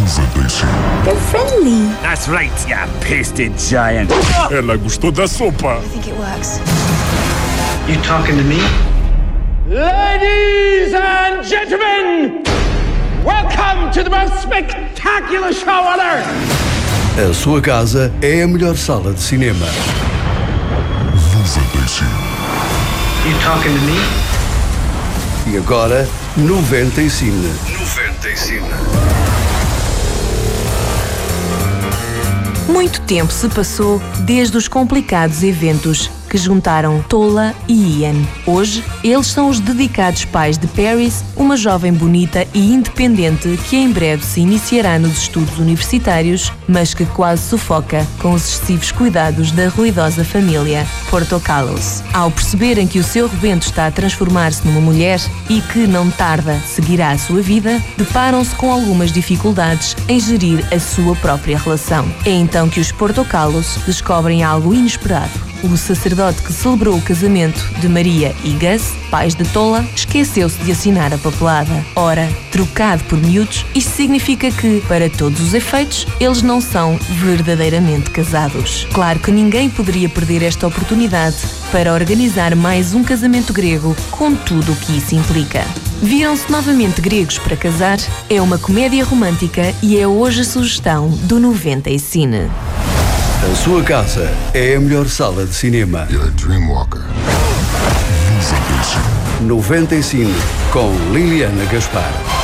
They're friendly. That's right, ya pasted giant. Ela gostou da sopa. I think it works. You talking to me? Ladies and gentlemen, welcome to the most spectacular show on earth. A sua casa é a melhor sala de cinema. You talking to me? E agora, 90 e Cine. Muito tempo se passou desde os complicados eventos que juntaram Tola e Ian. Hoje, eles são os dedicados pais de Paris, uma jovem bonita e independente que em breve se iniciará nos estudos universitários, mas que quase sufoca com os excessivos cuidados da ruidosa família Portocalos. Ao perceberem que o seu rebento está a transformar-se numa mulher e que, não tarda, seguirá a sua vida, deparam-se com algumas dificuldades em gerir a sua própria relação. É então que os Portocalos descobrem algo inesperado. O sacerdote que celebrou o casamento de Maria e Gus, pais de Tola, esqueceu-se de assinar a papelada. Ora, trocado por miúdos, isto significa que, para todos os efeitos, eles não são verdadeiramente casados. Claro que ninguém poderia perder esta oportunidade para organizar mais um casamento grego, com tudo o que isso implica. Viram-se novamente gregos para casar? É uma comédia romântica e é hoje a sugestão do 90 e Cine. A sua casa é a melhor sala de cinema. You're a dreamwalker. 90 e Cine, com Liliana Gaspar.